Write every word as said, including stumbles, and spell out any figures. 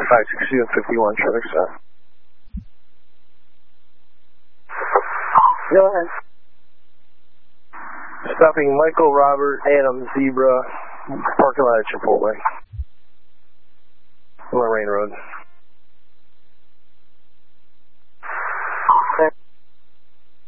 five six two and fifty-one, traffic stop. Go ahead. Stopping Michael Robert Adam Zebra, parking lot at Chipotle. Lorraine Road.